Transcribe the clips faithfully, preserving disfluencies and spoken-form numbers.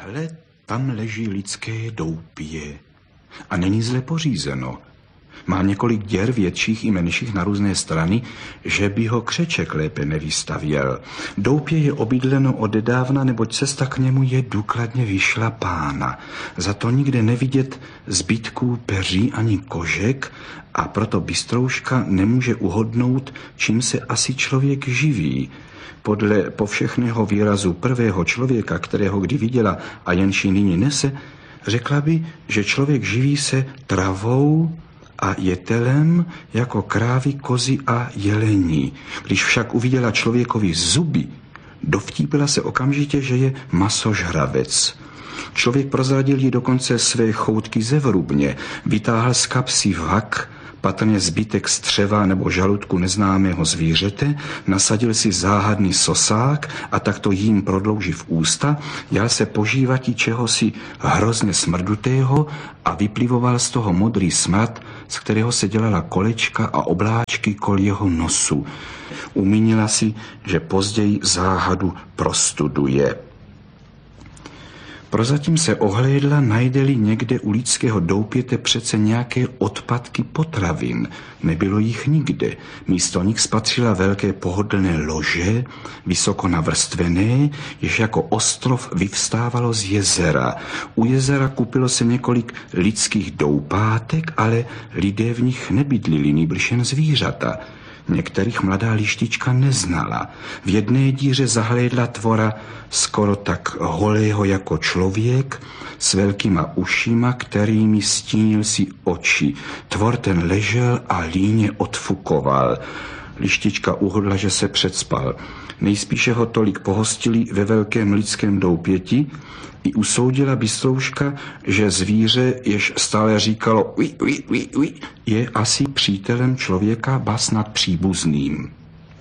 Hle, tam leží lidské doupě. A není zle pořízeno. Má několik děr větších i menších na různé strany, že by ho křeček lépe nevystavěl. Doupě je obydleno odedávna, neboť cesta k němu je důkladně vyšlapána. Za to nikde nevidět zbytků peří ani kožek a proto bystrouška nemůže uhodnout, čím se asi člověk živí. Podle povšechného výrazu prvého člověka, kterého kdy viděla a jenž ji nyní nese, řekla by, že člověk živí se travou a jetelem jako krávy, kozy a jelení. Když však uviděla člověkovi zuby, dovtípila se okamžitě, že je masožravec. Člověk prozradil jí dokonce své choutky ze vrubně, vytáhl z kapsy vak, patrně zbytek střeva nebo žaludku neznámého zvířete, nasadil si záhadný sosák a takto jím prodlouživ ústa, jal se požívati čehosi hrozně smrdutého a vyplivoval z toho modrý smrad, z kterého se dělala kolečka a obláčky kol jeho nosu. Umínila si, že později záhadu prostuduje. Prozatím se ohlédla, najde-li někde u lidského doupěte přece nějaké odpadky potravin. Nebylo jich nikde. Místo nich spatřila velké pohodlné lože, vysoko navrstvené, jež jako ostrov vyvstávalo z jezera. U jezera kupilo se několik lidských doupátek, ale lidé v nich nebydlili, nýbrž jen zvířata. Některých mladá lištička neznala. V jedné díře zahlédla tvora skoro tak holého jako člověk, s velkýma ušima, kterými stínil si oči. Tvor ten ležel a líně odfukoval. Lištička uhodla, že se předspal. Nejspíše ho tolik pohostili ve velkém lidském doupěti, i usoudila bystrouška, že zvíře, jež stále říkalo ui, ui, ui, ui, je asi přítelem člověka, ba snad příbuzným.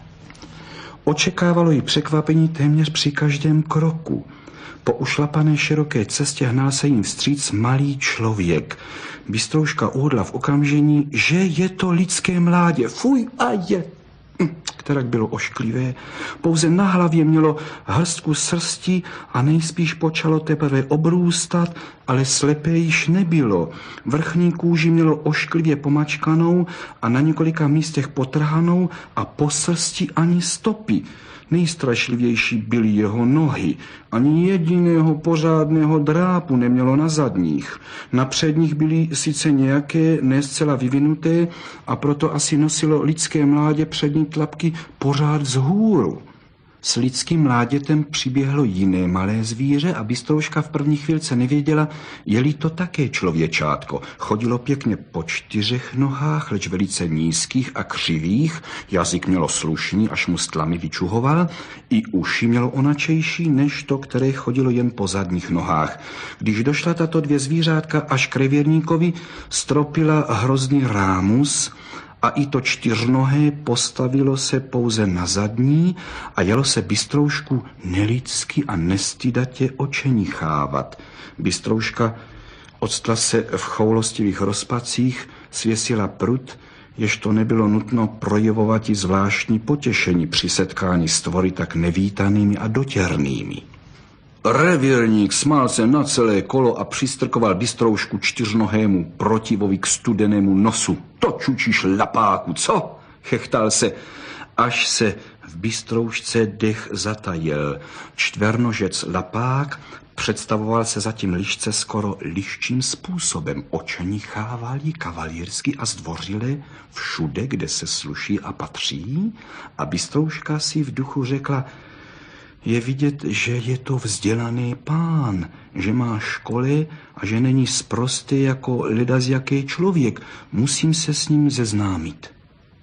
Očekávalo jí překvapení téměř při každém kroku. Po ušlapané široké cestě hnal se jim vstříc malý člověk. Bystrouška uhodla v okamžení, že je to lidské mládě. Fuj, a je! Kterak bylo ošklivé, pouze na hlavě mělo hrstku srsti a nejspíš počalo teprve obrůstat, ale slepé již nebylo. Vrchní kůži mělo ošklivě pomačkanou a na několika místech potrhanou a po srsti ani stopy. Nejstrašlivější byly jeho nohy. Ani jediného pořádného drápu nemělo na zadních. Na předních byly sice nějaké ne zcela vyvinuté a proto asi nosilo lidské mládě přední tlapky pořád vzhůru. S lidským mládětem přiběhlo jiné malé zvíře a bystrouška v první chvílce nevěděla, je-li to také člověčátko. Chodilo pěkně po čtyřech nohách, leč velice nízkých a křivých, jazyk mělo slušný, až mu z tlamy vyčuhoval, i uši mělo onačejší, než to, které chodilo jen po zadních nohách. Když došla tato dvě zvířátka až k revírníkovi, stropila hrozný rámus, a i to čtyřnohé postavilo se pouze na zadní a jelo se bystroušku nelidsky a nestydatě očenichávat. Bystrouška odstla se v choulostivých rozpacích, svěsila prut, jež to nebylo nutno projevovati zvláštní potěšení při setkání s tvory tak nevítanými a dotěrnými. Revírník smál se na celé kolo a přistrkoval bystroušku čtyřnohému protivovi k studenému nosu. To čučíš lapáku, co? Chechtal se, až se v bystroušce dech zatajil. Čtvernožec lapák představoval se zatím lišce skoro liščím způsobem. Očenichával ji kavalírsky a zdvořile všude, kde se sluší a patří, a bystrouška si v duchu řekla: je vidět, že je to vzdělaný pán, že má školy a že není sprostý jako ledasjaký člověk. Musím se s ním seznámit.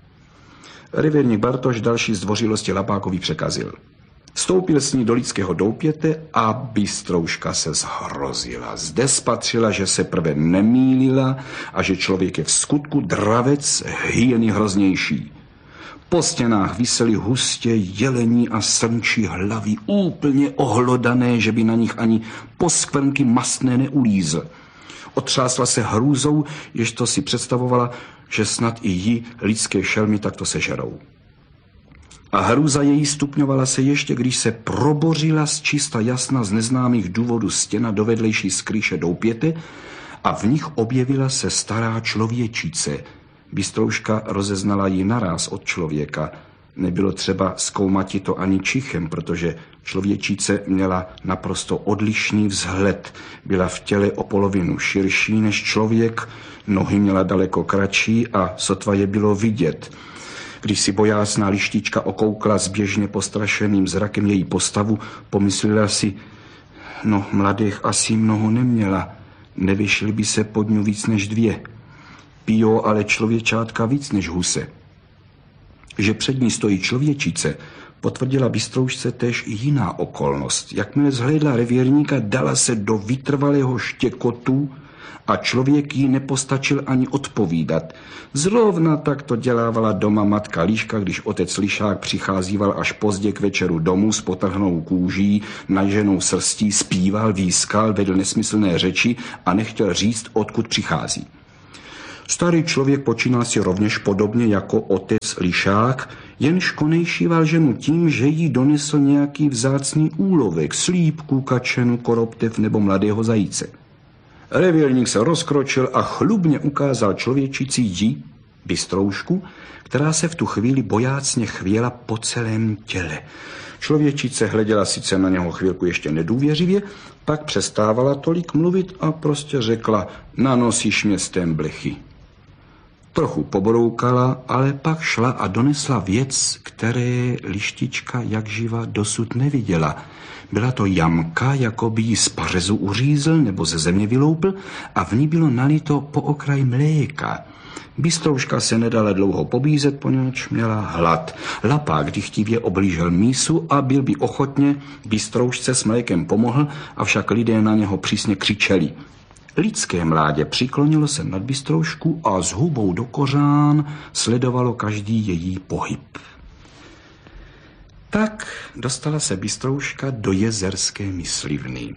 Revírník Bartoš další zdvořilosti lapákovi překazil. Vstoupil s ní do lidského doupěte a bystrouška se zhrozila. Zde spatřila, že se prve nemýlila a že člověk je v skutku dravec, hyeny hroznější. Po stěnách visely hustě jelení a srnčí hlavy, úplně ohlodané, že by na nich ani poskvrnky mastné neulízl. Otřásla se hrůzou, jež to si představovala, že snad i jí lidské šelmy takto sežerou. A hrůza její stupňovala se ještě, když se probořila z čista jasna z neznámých důvodů stěna do vedlejší skryše doupěte a v nich objevila se stará člověčice. Bystrouška rozeznala ji naráz od člověka. Nebylo třeba zkoumati to ani čichem, protože člověčice měla naprosto odlišný vzhled. Byla v těle o polovinu širší než člověk, nohy měla daleko kratší a sotva je bylo vidět. Když si bojácná lištička okoukla zběžně postrašeným zrakem její postavu, pomyslela si, no mladých asi mnoho neměla, nevyšly by se pod ní víc než dvě. Pijou ale člověčátka víc než huse. Že před ní stojí člověčice, potvrdila Bystroušce též i jiná okolnost. Jakmile zhlédla revírníka, dala se do vytrvalého štěkotu a člověk jí nepostačil ani odpovídat. Zrovna tak to dělávala doma matka Líška, když otec Lišák přicházíval až pozdě k večeru domů s potrhnou kůží, naženou srstí, zpíval, výskal, vedl nesmyslné řeči a nechtěl říct, odkud přichází. Starý člověk počínal si rovněž podobně jako otec Lišák, jenž konejšíval ženu tím, že jí donesl nějaký vzácný úlovek, slípku, kačenu, koroptev nebo mladého zajíce. Revírník se rozkročil a chlubně ukázal člověčici jí, Bystroušku, která se v tu chvíli bojácně chvěla po celém těle. Člověčice hleděla sice na něho chvilku ještě nedůvěřivě, pak přestávala tolik mluvit a prostě řekla, nanosíš městem blechy. Trochu pobroukala, ale pak šla a donesla věc, které lištička jak živa dosud neviděla. Byla to jamka, jako by ji z pařezu uřízl nebo ze země vyloupl a v ní bylo nalito po okraj mléka. Bystrouška se nedala dlouho pobízet, poněvadž měla hlad. Lapák dychtivě oblížel mísu a byl by ochotně Bystroušce s mlékem pomohl, avšak lidé na něho přísně křičeli. Lidské mládě přiklonilo se nad Bystroušku a s hubou do kořán sledovalo každý její pohyb. Tak dostala se Bystrouška do jezerské myslivny.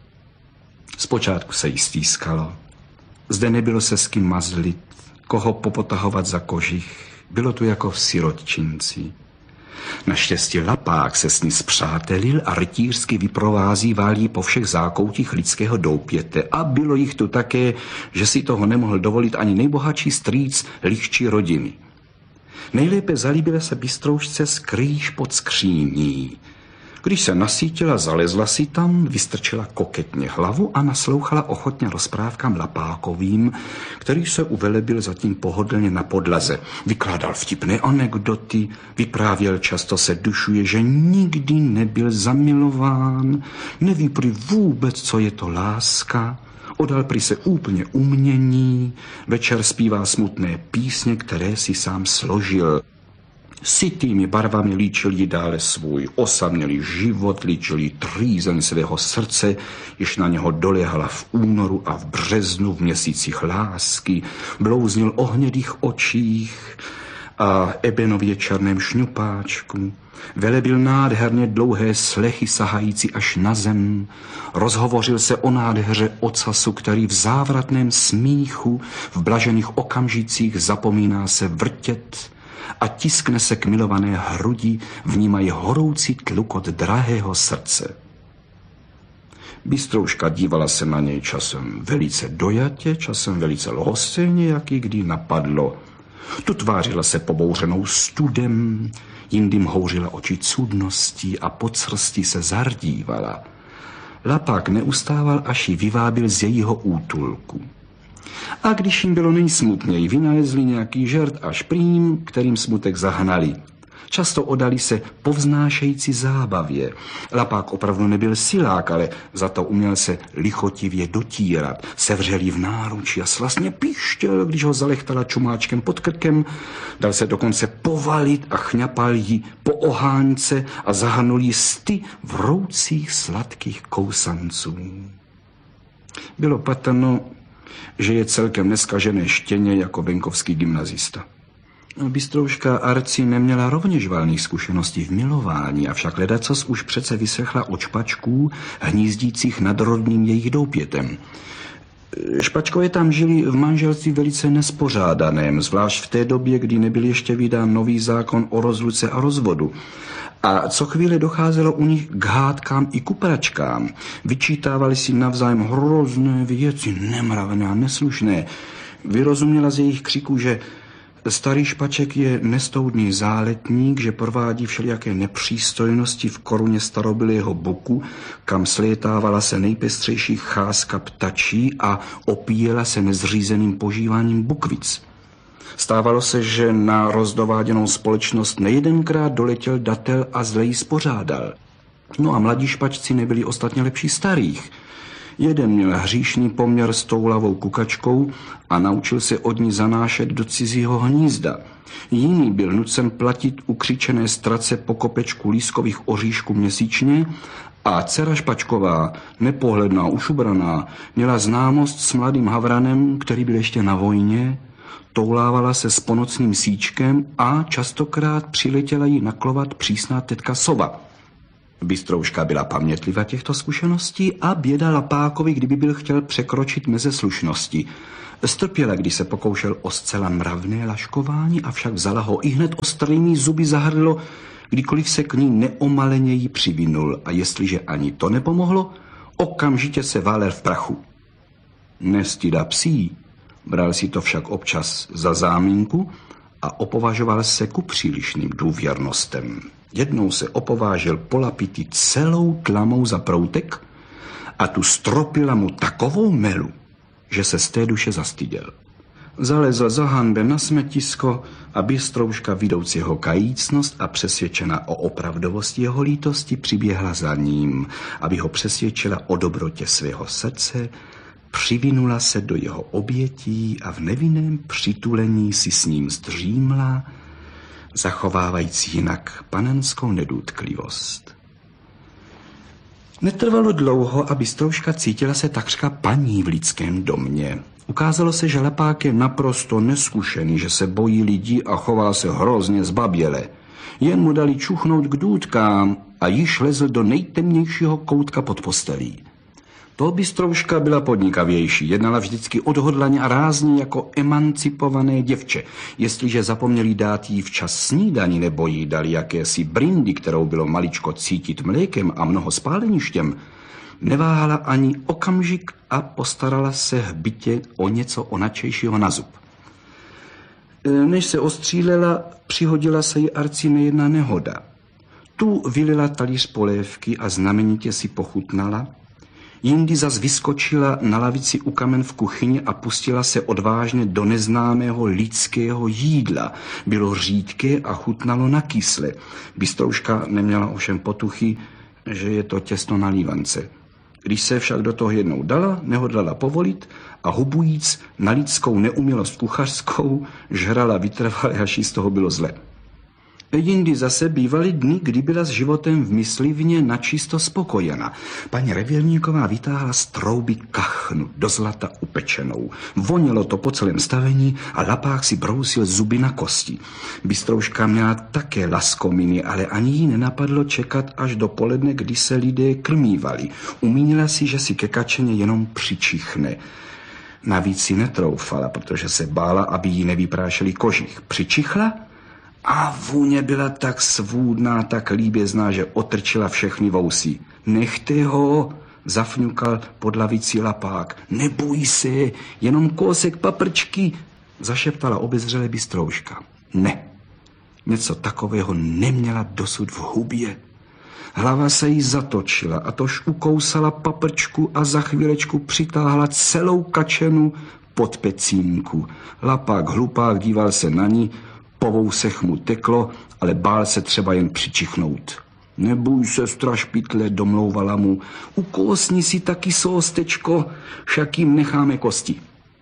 Zpočátku se jí stýskalo. Zde nebylo se s kým mazlit, koho popotahovat za kožich. Bylo tu jako v sirotčinci. Naštěstí Lapák se s ní spřátelil a rytířsky vyprovázíval jí po všech zákoutích lidského doupěte. A bylo jich tu také, že si toho nemohl dovolit ani nejbohatší strýc lichčí rodiny. Nejlépe zalíbila se Bystroušce skrýš pod skříní. Když se nasítila, zalezla si tam, vystrčila koketně hlavu a naslouchala ochotně rozprávkám Lapákovým, který se uvelebil zatím pohodlně na podlaze. Vykládal vtipné anekdoty, vyprávěl, často se dušuje, že nikdy nebyl zamilován, neví prý vůbec, co je to láska, odal prý se úplně umění, večer zpívá smutné písně, které si sám složil. Sytými barvami líčil jí dále svůj osamělý život, líčil jí trýzen svého srdce, jež na něho doléhala v únoru a v březnu v měsících lásky, blouznil o hnědých očích a ebenově černém šňupáčku, velebil nádherně dlouhé slechy sahající až na zem, rozhovořil se o nádheře ocasu, který v závratném smíchu, v blažených okamžicích zapomíná se vrtět a tiskne se k milované hrudi, vnímají horoucí tlukot drahého srdce. Bystrouška dívala se na něj časem velice dojatě, časem velice lhostejně, jak jí kdy napadlo. Tu tvářila se pobouřenou studem, jindy mhouřila oči cudností a pod srstí se zardívala. Lapák neustával, až ji vyvábil z jejího útulku. A když jim bylo nejsmutněji, vynalezli nějaký žert a šprým, kterým smutek zahnali. Často odali se povznášející zábavě. Lapák opravdu nebyl silák, ale za to uměl se lichotivě dotírat. Sevřel jí v náručí a slastně píštěl, když ho zalechtala čumáčkem pod krkem. Dal se dokonce povalit a chňapal jí po ohánce a zahrnul jí sty vroucích sladkých kousanců. Bylo patrno, že je celkem neskažené štěně jako venkovský gymnazista. Bystrouška Arci neměla rovněž valných zkušeností v milování, avšak ledacos už přece vyslechla od špačků hnízdících nad rodným jejich doupětem. Špačkové tam žili v manželství velice nespořádaném, zvlášť v té době, kdy nebyl ještě vydán nový zákon o rozluce a rozvodu. A co chvíli docházelo u nich k hádkám i kupračkám. Vyčítávali si navzájem hrozné věci, nemravné a neslušné. Vyrozuměla z jejich křiku, že starý Špaček je nestoudný záletník, že provádí všelijaké nepřístojnosti v koruně starobylého buku, kam slétávala se nejpestřejší cházka ptačí a opíjela se nezřízeným požíváním bukvic. Stávalo se, že na rozdováděnou společnost nejedenkrát doletěl datel a zle ji spořádal. No a mladí Špačci nebyli ostatně lepší starých. Jeden měl hříšný poměr s toulavou kukačkou a naučil se od ní zanášet do cizího hnízda. Jiný byl nucen platit ukřičené strace po kopečku lískových oříšků měsíčně a dcera Špačková, nepohledná, ušubraná, měla známost s mladým havranem, který byl ještě na vojně, toulávala se s ponocným síčkem a častokrát přiletěla jí naklovat přísná tetka Sova. Bystrouška byla pamětlivá těchto zkušeností a běda Lapákovi, kdyby byl chtěl překročit meze slušnosti. Strpěla, když se pokoušel o zcela mravné laškování, avšak vzala ho ihned ostrými zuby za hrdlo, kdykoliv se k ní neomaleněji přivinul, a jestliže ani to nepomohlo, okamžitě se válel v prachu. Nestyda psí, bral si to však občas za záminku a opovažoval se ku přílišným důvěrnostem. Jednou se opovážil polapiti celou tlamou za proutek a tu stropila mu takovou melu, že se z té duše zastyděl. Zalezl za hanbem na smetisko a Bystrouška, vidouc jeho kajícnost a přesvědčena o opravdovosti jeho lítosti, přiběhla za ním, aby ho přesvědčila o dobrotě svého srdce, přivinula se do jeho obětí a v nevinném přitulení si s ním zdřímla, zachovávajíc jinak panenskou nedůtklivost. Netrvalo dlouho a Bystrouška cítila se takřka paní v lidském domě. Ukázalo se, že Lapák je naprosto neskušený, že se bojí lidí a chová se hrozně zbaběle. Jen mu dali čuchnout k důtkám a již lezl do nejtemnějšího koutka pod postelí. To Bystrouška byla podnikavější, jednala vždycky odhodlaně a rázně jako emancipované děvče. Jestliže zapomněli dát jí včas snídani nebo jí dali jakési brindy, kterou bylo maličko cítit mlékem a mnoho spáleništěm, neváhala ani okamžik a postarala se hbitě o něco onačejšího na zub. Než se ostřílela, přihodila se jí arci nejedna nehoda. Tu vylila talíř polévky a znamenitě si pochutnala, jindy zas vyskočila na lavici u kamen v kuchyni a pustila se odvážně do neznámého lidského jídla. Bylo řídké a chutnalo na kysle. Bystrouška neměla ovšem potuchy, že je to těsto na lívance. Když se však do toho jednou dala, nehodlala povolit a hubujíc na lidskou neumělost kuchařskou, žrala vytrvale, až jí z toho bylo zle. Jindy zase bývaly dny, kdy byla s životem v myslivně načisto spokojena. Paní Revěrníková vytáhla z trouby kachnu, do zlata upečenou. Vonilo to po celém stavení a Lapák si brousil zuby na kosti. Bystrouška měla také laskominy, ale ani jí nenapadlo čekat až do poledne, kdy se lidé krmívali. Umínila si, že si ke kačeně jenom přičichne. Navíc si netroufala, protože se bála, aby jí nevyprášeli kožich. Přičichla? A vůně byla tak svůdná, tak líbězná, že otrčila všechny vousy. Nechte ho, zafňukal pod lavicí Lapák. Neboj se, jenom kousek paprčky, zašeptala obezřele Bystrouška. Ne, něco takového neměla dosud v hubě. Hlava se jí zatočila a tož ukousala paprčku a za chvílečku přitáhla celou kačenu pod pecínku. Lapák hlupák díval se na ní, po vousech mu teklo, ale bál se třeba jen přičichnout. Nebůj se, strašpitle, domlouvala mu, ukousni si taky sóstečko, však jim necháme kosti.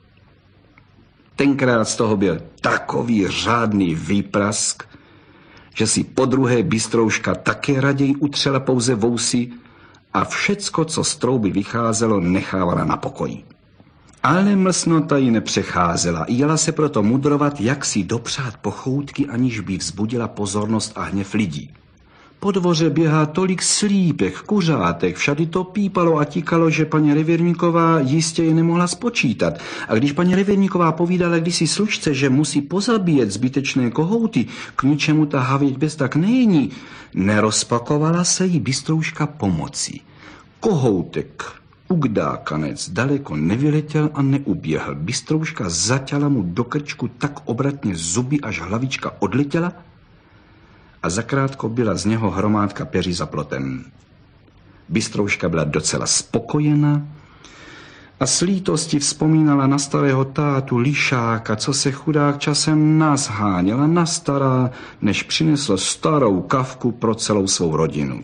Tenkrát z toho byl takový řádný výprask, že si podruhé Bystrouška také raději utřela pouze vousy a všecko, co z trouby vycházelo, nechávala na pokoji. Ale mlsnota ji nepřecházela, jela se proto mudrovat, jak si dopřát pochoutky, aniž by vzbudila pozornost a hněv lidí. Po dvoře běhá tolik slípek, kuřátek, všady to pípalo a tíkalo, že paní Revírníková jistě je nemohla spočítat. A když paní Revírníková povídala kdysi služce, že musí pozabíjet zbytečné kohouty, k ničemu ta havěť bez tak není, nerozpakovala se jí bystrouška pomocí. Kohoutek, ugdákanec, daleko nevyletěl a neuběhl. Bystrouška zaťala mu do krčku tak obratně zuby, až hlavička odletěla a zakrátko byla z něho hromádka peří za plotem. Bystrouška byla docela spokojená a s lítostí vzpomínala na starého tátu Lišáka, co se chudák časem nasháněla na stará, než přinesl starou kavku pro celou svou rodinu.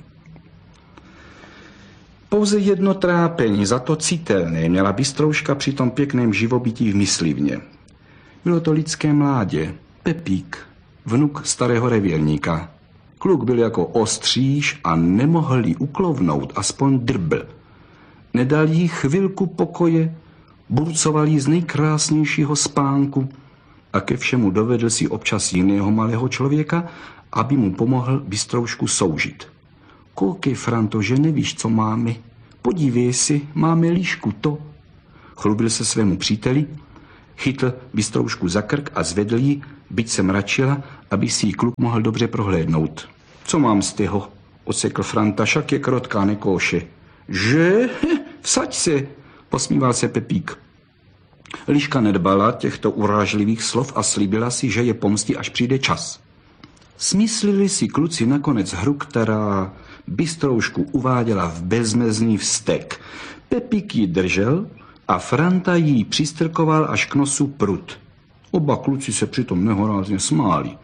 Pouze jedno trápení, za to citelné, měla Bystrouška při tom pěkném živobytí v Myslivně. Bylo to lidské mládě, Pepík, vnuk starého revírníka. Kluk byl jako ostříž a nemohl jí uklovnout, aspoň drbl. Nedal jí chvilku pokoje, burcoval jí z nejkrásnějšího spánku a ke všemu dovedl si občas jiného malého člověka, aby mu pomohl Bystroušku soužit. Koukej, Franto, že nevíš, co máme. Podívej si, máme líšku to. Chlubil se svému příteli, chytl Bystroušku za krk a zvedl ji, byť se mračila, aby si ji kluk mohl dobře prohlédnout. Co mám z toho? Odsekl Franta, však je krotká nekóše. Že? Vsaď se, posmíval se Pepík. Liška nedbala těchto urážlivých slov a slíbila si, že je pomstí, až přijde čas. Smyslili si kluci nakonec hru, která Bystroušku uváděla v bezmezný vztek. Pepík ji držel a Franta jí přistrkoval až k nosu prut. Oba kluci se přitom nehorázně smáli.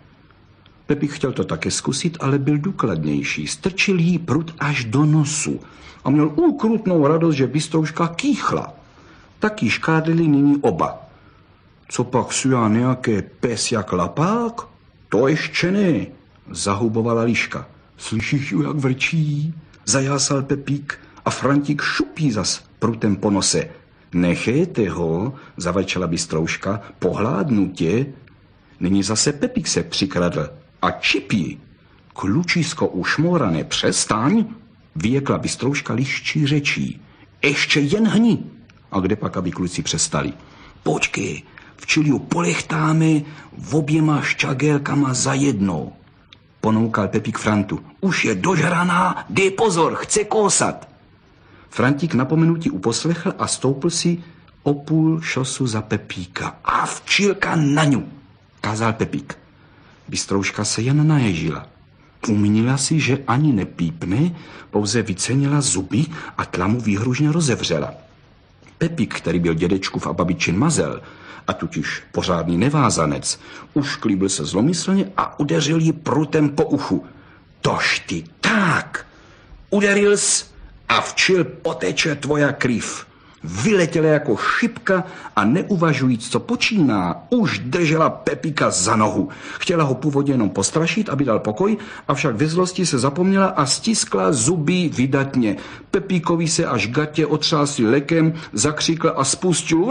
Pepík chtěl to také zkusit, ale byl důkladnější. Strčil jí prut až do nosu a měl úkrutnou radost, že Bystrouška kýchla. Tak ji škádlili nyní oba. Co pak sujá nějaké pes jak lapák? To ještě ne, zahubovala Liška. Slyšíš ju, jak vrčí? Zajásal Pepík a Frantík šupí zas prutem po nose. Nechejte ho, zavečela Bystrouška, pohládnu tě. Nyní zase Pepík se přikradl a čipí. Klučisko ušmorané, přestaň, vyjekla Bystrouška liščí řečí. Ještě jen hni. A kde pak, aby kluci přestali? Počkej, včili ju polechtáme oběma šťagélkama za jednou. Ponoukal Pepík Frantu. Už je dožraná, dej pozor, chce kousat. Frantík napomenutí uposlechl a stoupl si o půl šosu za Pepíka. A včilka na ňu, kázal Pepík. Bystrouška se jen naježila. Uměla si, že ani nepípne, pouze vycenila zuby a tlamu výhružně rozevřela. Pepík, který byl dědečkův a babičin mazel, a totiž pořádný nevázanec, ušklíbil se zlomyslně a udeřil ji prutem po uchu. Tož ty tak! Uderil jsi a včil poteče tvoja kryv. Vyletěla jako šipka a neuvažujíc, co počíná, už držela Pepíka za nohu. Chtěla ho původně jenom postrašit, aby dal pokoj, avšak ve zlosti se zapomněla a stiskla zuby vydatně. Pepíkovi se až gatě otřásli lekem, zakřikl a spustil.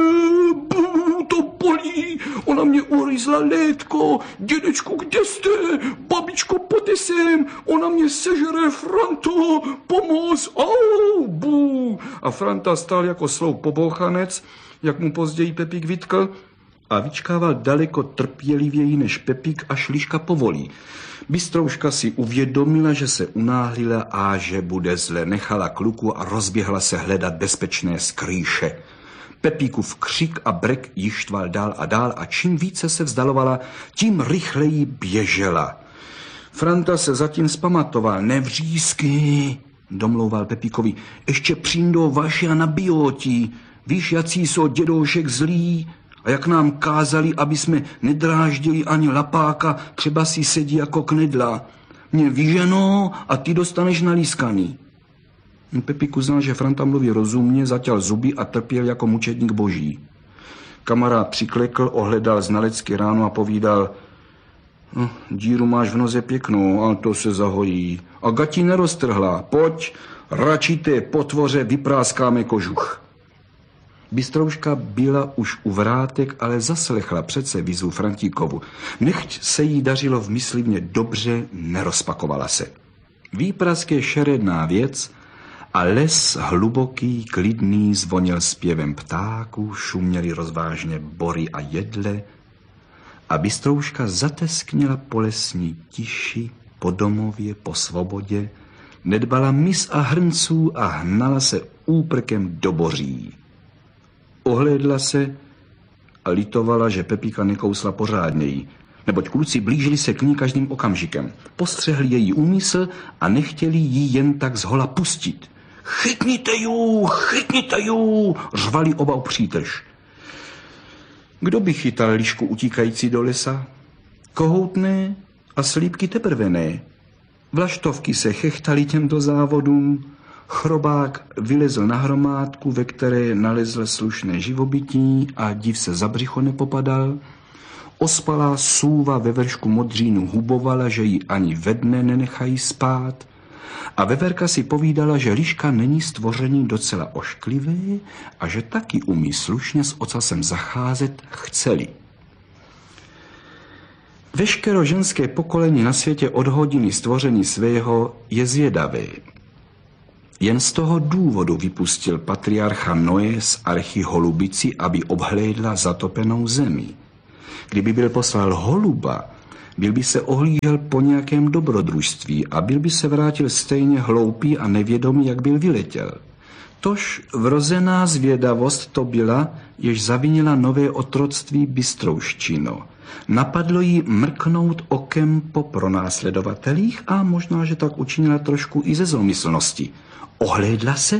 To bolí, ona mě uryzla létko, dědečku, kde jste, babičko, pojďte sem, ona mě sežere, Franto, pomoz, au, bů. A Franta stál jako sloup pobouchanec, jak mu později Pepík vytkl, a vyčkával daleko trpělivěji než Pepík, až Liška povolí. Bystrouška si uvědomila, že se unáhlila a že bude zle, nechala kluku a rozběhla se hledat bezpečné skrýše. Pepíkův křik a brek ji štval dál a dál a čím více se vzdalovala, tím rychleji běžela. Franta se zatím zpamatoval. Nevřízky, domlouval Pepíkovi, ještě přijdou vaši a nabijotí. Víš, jací jsou dědoušek zlí a jak nám kázali, aby jsme nedráždili ani lapáka, třeba si sedí jako knedla. Mě vyženou a ty dostaneš nalískaný. Pepík uznal, že Franta mluví rozumně, zaťal zuby a trpěl jako mučedník boží. Kamarád přiklekl, ohledal znalecky ránu a povídal: no, díru máš v noze pěknou, ale to se zahojí. A gati neroztrhla, pojď, radši té potvoře vypráskáme kožuch. Bystrouška byla už u vrátek, ale zaslechla přece výzvu Frantíkovu. Nechť se jí dařilo v Myslivně dobře, nerozpakovala se. Výprask je šeredná věc a les hluboký, klidný zvonil zpěvem ptáků, šuměly rozvážně bory a jedle a Bystrouška zatesknila po lesní tiši, po domově, po svobodě, nedbala mis a hrnců a hnala se úprkem do boří. Ohlédla se a litovala, že Pepíka nekousla pořádněji, neboť kluci blížili se k ní každým okamžikem. Postřehli její úmysl a nechtěli ji jen tak zhola pustit. Chytněte ju, chytněte ju, řvali oba upřítež. Kdo by chytal lišku utíkající do lesa? Kohoutné a slípky teprve ne. Vlaštovky se chechtali těmto závodům, chrobák vylezl na hromádku, ve které nalezl slušné živobytí a div se za břicho nepopadal. Ospalá sůva ve vršku modřínu hubovala, že ji ani ve dne nenechají spát a veverka si povídala, že liška není stvoření docela ošklivé a že taky umí slušně s ocasem zacházet, chceli. Veškero ženské pokolení na světě od hodiny stvoření svého je zvědavé. Jen z toho důvodu vypustil patriarcha Noé z archy holubici, aby obhlédla zatopenou zemi. Kdyby byl poslal holuba, byl by se ohlížel po nějakém dobrodružství a byl by se vrátil stejně hloupý a nevědomý, jak byl vyletěl. Tož vrozená zvědavost to byla, jež zavinila nové otroctví Bystrouščino. Napadlo jí mrknout okem po pronásledovatelích a možná, že tak učinila trošku i ze zlomyslnosti. Ohlédla se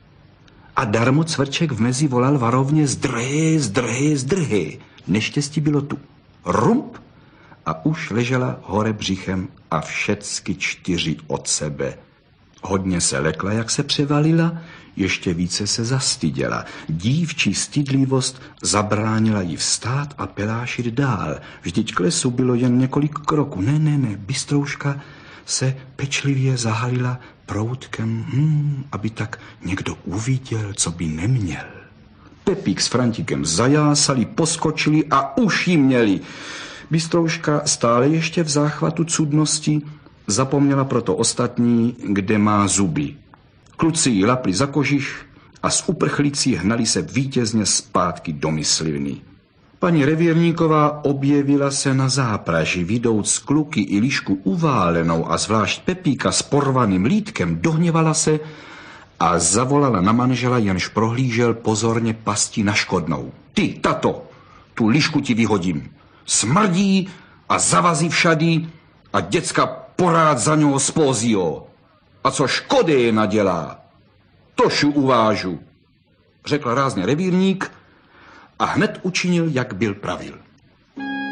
a darmo cvrček v mezi volal varovně zdrhé, zdrhé, zdrhé. Neštěstí bylo tu. Rump a už ležela hore břichem a všecky čtyři od sebe. Hodně se lekla, jak se převalila, ještě více se zastyděla. Dívčí stydlivost zabránila jí vstát a pelášit dál. Vždyť k lesu bylo jen několik kroků. Ne, ne, ne, Bystrouška se pečlivě zahalila proutkem, hmm, aby tak někdo uviděl, co by neměl. Pepík s Frantikem zajásali, poskočili a už ji měli. Bystrouška stále ještě v záchvatu cudnosti zapomněla proto ostatní, kde má zuby. Kluci ji lapli za kožiš a s uprchlicí hnali se vítězně zpátky do myslivny. Paní revírníková objevila se na zápraži, vidouc kluky i lišku uválenou a zvlášť Pepíka s porvaným lítkem, dohněvala se a zavolala na manžela, jenž prohlížel pozorně pasti na škodnou. Ty, tato, tu lišku ti vyhodím. Smrdí a zavazí všady a děcka porád za něho spózího. A co škody je nadělá, tož ju uvážu, řekl rázně revírník a hned učinil, jak byl pravil.